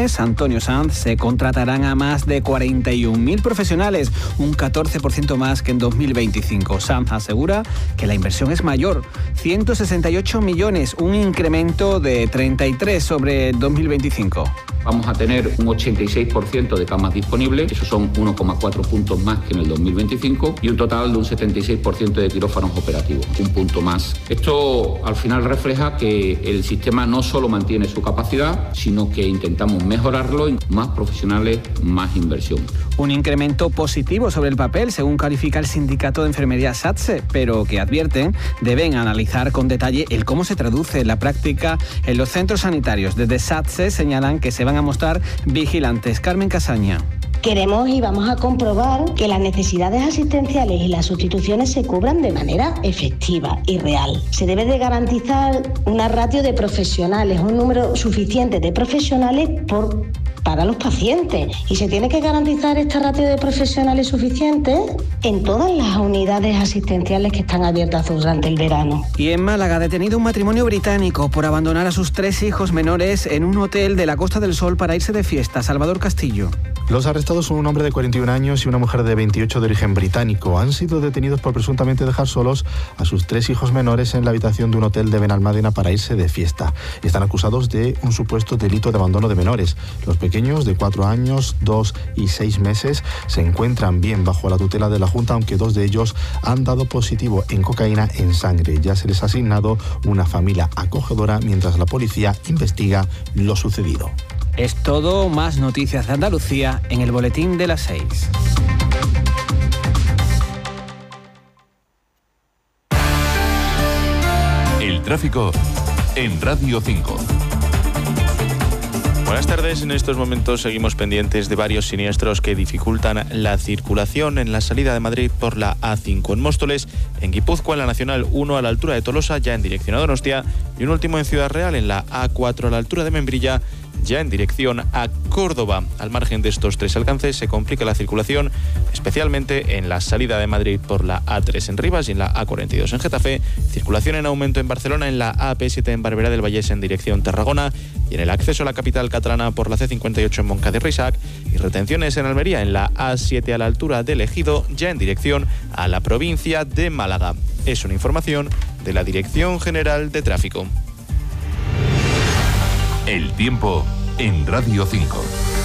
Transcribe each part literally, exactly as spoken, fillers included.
mes, Antonio Sanz, se contratarán a más de cuarenta y un mil profesionales, un catorce por ciento más que en dos mil veinticinco. Sanz asegura que la inversión es mayor, ciento sesenta y ocho millones, un incremento de treinta y tres sobre dos mil veinticinco. Vamos a tener un ochenta y seis por ciento de camas disponibles, eso son uno coma cuatro puntos más que en el dos mil veinticinco, y un total de un setenta y seis por ciento de quirófanos operativos, un punto más. Esto al final refleja que el sistema no solo mantiene su capacidad, sino que intentamos mejorarlo, más profesionales, más inversión. Un incremento positivo sobre el papel, según califica el sindicato de enfermería SATSE, pero que advierten deben analizar con detalle el cómo se traduce en la práctica en los centros sanitarios. Desde SATSE señalan que se van a mostrar vigilantes. Carmen Casaña. Queremos y vamos a comprobar que las necesidades asistenciales y las sustituciones se cubran de manera efectiva y real. Se debe de garantizar una ratio de profesionales, un número suficiente de profesionales por para los pacientes, y se tiene que garantizar esta ratio de profesionales suficientes en todas las unidades asistenciales que están abiertas durante el verano. Y en Málaga, detenido un matrimonio británico por abandonar a sus tres hijos menores en un hotel de la Costa del Sol para irse de fiesta. Salvador Castillo. Los arrestados son un hombre de cuarenta y un años y una mujer de veintiocho de origen británico. Han sido detenidos por presuntamente dejar solos a sus tres hijos menores en la habitación de un hotel de Benalmádena para irse de fiesta. Están acusados de un supuesto delito de abandono de menores. Los pequeños, de cuatro años, dos y seis meses, se encuentran bien bajo la tutela de la Junta, aunque dos de ellos han dado positivo en cocaína en sangre. Ya se les ha asignado una familia acogedora mientras la policía investiga lo sucedido. Es todo, más noticias de Andalucía en el boletín de las seis. El tráfico en Radio cinco. Buenas tardes. En estos momentos seguimos pendientes de varios siniestros que dificultan la circulación en la salida de Madrid por la A cinco en Móstoles, en Guipúzcoa en la Nacional uno a la altura de Tolosa, ya en dirección a Donostia, y un último en Ciudad Real en la A cuatro a la altura de Membrilla, ya en dirección a Córdoba. Al margen de estos tres alcances se complica la circulación, especialmente en la salida de Madrid por la A tres en Rivas y en la A cuarenta y dos en Getafe, circulación en aumento en Barcelona en la A P siete en Barberá del Vallés en dirección Tarragona y en el acceso a la capital catalana por la C cincuenta y ocho en Moncada y Reixac, y retenciones en Almería en la A siete a la altura del Ejido, ya en dirección a la provincia de Málaga. Es una información de la Dirección General de Tráfico. El tiempo en Radio cinco.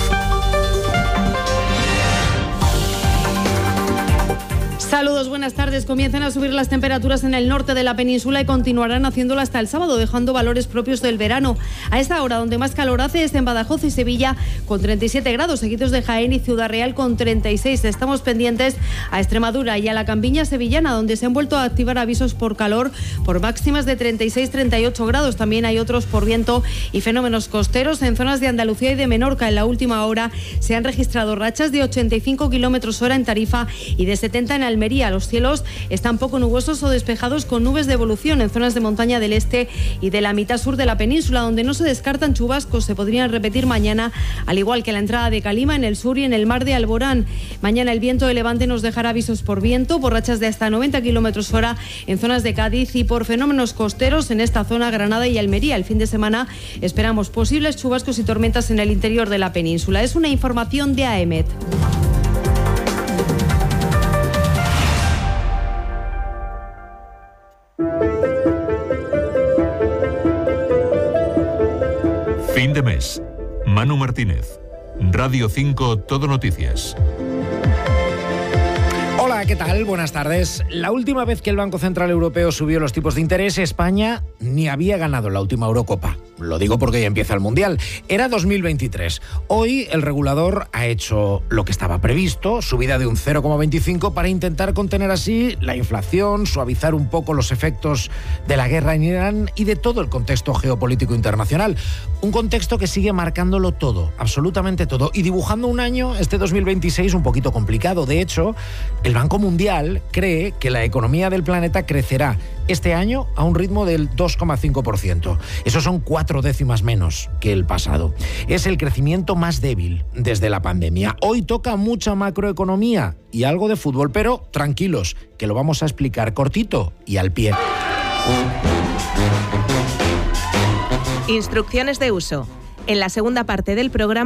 Saludos, buenas tardes. Comienzan a subir las temperaturas en el norte de la península y continuarán haciéndolo hasta el sábado, dejando valores propios del verano. A esta hora, donde más calor hace es en Badajoz y Sevilla, con treinta y siete grados, seguidos de Jaén y Ciudad Real con treinta y seis. Estamos pendientes a Extremadura y a la campiña sevillana, donde se han vuelto a activar avisos por calor por máximas de treinta y seis a treinta y ocho grados. También hay otros por viento y fenómenos costeros en zonas de Andalucía y de Menorca. En la última hora se han registrado rachas de ochenta y cinco kilómetros hora en Tarifa y de setenta en Almería. Los cielos están poco nubosos o despejados con nubes de evolución en zonas de montaña del este y de la mitad sur de la península, donde no se descartan chubascos. Se podrían repetir mañana, al igual que la entrada de Calima en el sur y en el mar de Alborán. Mañana el viento de levante nos dejará avisos por viento, por rachas de hasta noventa kilómetros hora en zonas de Cádiz y por fenómenos costeros en esta zona, Granada y Almería. El fin de semana esperamos posibles chubascos y tormentas en el interior de la península. Es una información de A E M E T. Fin de mes. Manu Martínez. Radio cinco Todo Noticias. Hola, ¿qué tal? Buenas tardes. La última vez que el Banco Central Europeo subió los tipos de interés, España ni había ganado la última Eurocopa. Lo digo porque ya empieza el Mundial. Era dos mil veintitrés. Hoy el regulador ha hecho lo que estaba previsto, subida de un cero coma veinticinco para intentar contener así la inflación, suavizar un poco los efectos de la guerra en Irán y de todo el contexto geopolítico internacional. Un contexto que sigue marcándolo todo, absolutamente todo, y dibujando un año, este dos mil veintiséis, un poquito complicado. De hecho, el Banco Mundial cree que la economía del planeta crecerá este año a un ritmo del dos coma cinco por ciento. Eso son cuatro décimas menos que el pasado. Es el crecimiento más débil desde la pandemia. Hoy toca mucha macroeconomía y algo de fútbol, pero tranquilos, que lo vamos a explicar cortito y al pie. Instrucciones de uso. En la segunda parte del programa